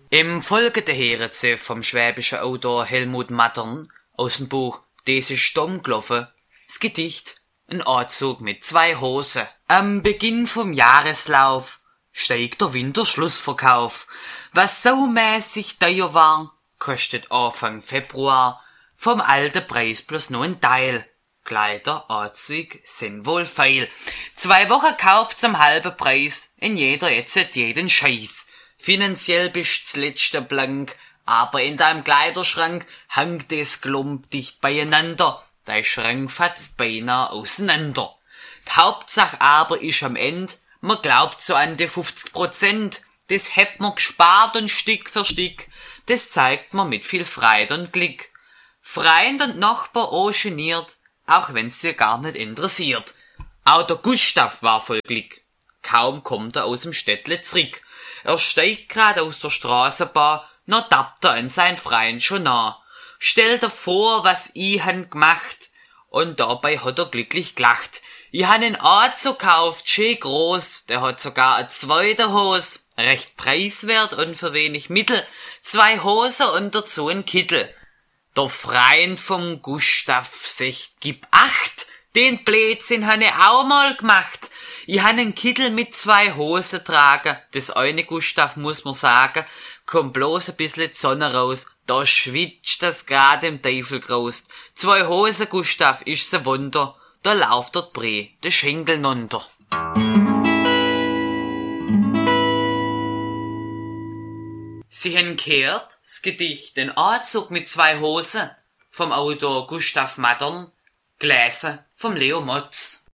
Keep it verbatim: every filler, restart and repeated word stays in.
Im folgenden hören Sie vom schwäbischen Autor Helmut Mattern aus dem Buch Des ist dumm gelaufen das Gedicht Ein Anzug mit zwei Hosen. Am Beginn vom Jahreslauf steigt der Winterschlussverkauf. Was saumäßig teuer war, kostet Anfang Februar vom alten Preis bloß nur ein Teil. Kleider, Anzug sind wohl feil. Zwei Wochen kauft zum halben Preis in jeder jetzt jeden Scheiß. Finanziell bist du letzte blank, aber in deinem Kleiderschrank hangt es Klump dicht beieinander. Dein Schrank fatzt beinahe auseinander. Die Hauptsache aber ist am Ende, man glaubt so an die fünfzig Prozent. Das hat man gespart und Stück für Stück. Das zeigt man mit viel Freude und Glück. Freund und Nachbar auch geniert, auch wenn's sie gar nicht interessiert. Auch der Gustav war voll Glück. Kaum kommt er aus dem Städtle zurück. Er steigt grad aus der Straßenbahn, noch tappt er an sein Freund schon nah. Stell dir vor, was ich han gemacht, und dabei hat er glücklich gelacht. Ich han einen Anzug gekauft, schön groß, der hat sogar eine zweite Hose, recht preiswert und für wenig Mittel, zwei Hosen und dazu ein Kittel. Der Freund vom Gustav sagt, gib acht, den Blödsinn han ich auch mal gemacht. Ich han einen Kittel mit zwei Hosen tragen. Das eine Gustav, muss man sagen, kommt bloß ein bisschen die Sonne raus. Da schwitzt das grad im Teufel graust. Zwei Hosen, Gustav, ist so Wunder. Da lauft der Bree, der Schenkel nunter. Sie haben gehört, das Gedicht Den Anzug mit zwei Hosen vom Autor Gustav Mattern, gelesen vom Leo Motz.